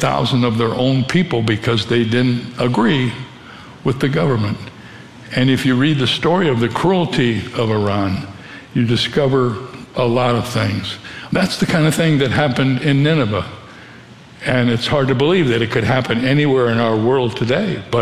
50,000 of their own people because they didn't agree with the government. And if you read the story of the cruelty of Iran, you discover a lot of things. That's the kind of thing that happened in Nineveh. And it's hard to believe that it could happen anywhere in our world today. But